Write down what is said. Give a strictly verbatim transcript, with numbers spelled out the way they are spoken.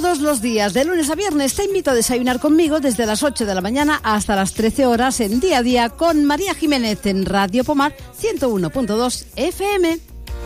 todos los días, de lunes a viernes, te invito a desayunar conmigo desde las ocho de la mañana hasta las trece horas en Día a Día con María Jiménez en Radio Pomar ciento uno punto dos F M.